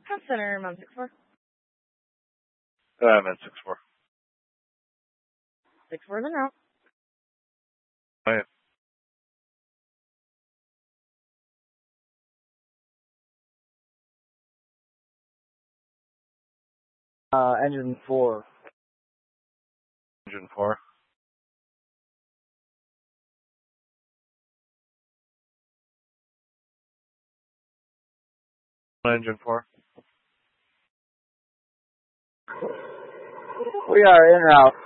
House Center, Mom 6-4. I'm at 6-4. 6-4 is en route. Right. Engine 4. Engine 4. Engine 4. We are en route.